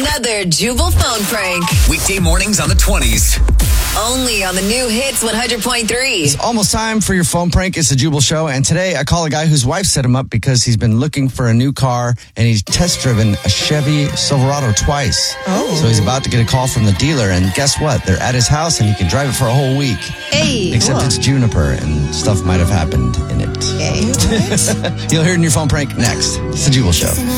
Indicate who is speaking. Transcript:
Speaker 1: Another Jubal phone prank.
Speaker 2: Weekday mornings on the 20s.
Speaker 1: Only on the new Hits 100.3.
Speaker 3: It's almost time for your phone prank. It's the Jubal Show. And today I call a guy whose wife set him up because he's been looking for a new car and he's test driven a Chevy Silverado twice.
Speaker 4: Oh.
Speaker 3: So he's about to get a call from the dealer. And guess what? They're at his house and he can drive it for a whole week.
Speaker 4: Hey.
Speaker 3: Except it's Juniper and stuff might have happened in it.
Speaker 4: Okay.
Speaker 3: You'll hear it in your phone prank next. It's the Jubal Show.